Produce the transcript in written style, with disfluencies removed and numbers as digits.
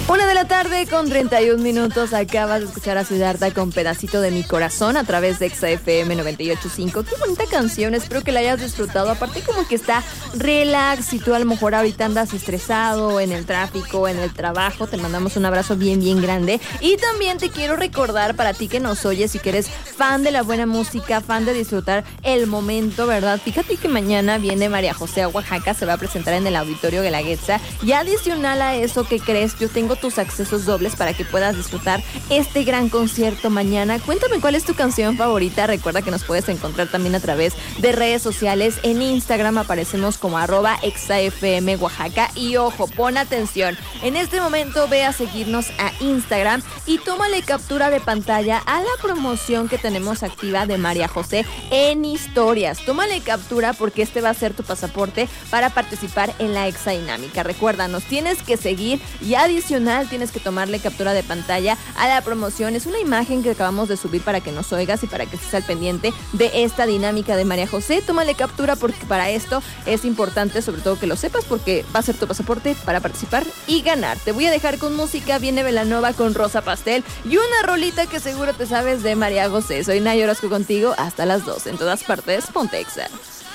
1:31 acabas de escuchar a Siddhartha con Pedacito de mi Corazón a través de XFM 98.5. Qué bonita canción, espero que la hayas disfrutado. Aparte como que está relax, si tú a lo mejor ahorita andas estresado en el tráfico, en el trabajo, te mandamos un abrazo bien bien grande. Y también te quiero recordar para ti que nos oyes y que eres fan de la buena música, fan de disfrutar el momento, ¿verdad? Fíjate que mañana viene María José a Oaxaca, se va a presentar en el Auditorio Guelaguetza. Y adicional a eso, ¿qué crees? Yo tengo tus accesos dobles para que puedas disfrutar este gran concierto mañana. Cuéntame cuál es tu canción favorita. Recuerda que nos puedes encontrar también a través de redes sociales. En Instagram aparecemos como @exafm Oaxaca. Y ojo, pon atención. En este momento ve a seguirnos a Instagram y tómale captura de pantalla a la promoción que tenemos activa de María José en historias. Tómale captura porque este va a ser tu pasaporte para participar en la Exadinámica. Recuerda, nos tienes que seguir y adicional tienes que tomarle captura de pantalla a la promoción. Es una imagen que acabamos de subir para que nos oigas y para que estés al pendiente de esta dinámica de María José. Tómale captura porque para esto es importante, sobre todo que lo sepas, porque va a ser tu pasaporte para participar y ganar. Te voy a dejar con música. Viene Belanova con Rosa Pastel y una rolita que seguro te sabes de María José. Soy Nay Orozco contigo hasta las 2. En todas partes, ponte Exa.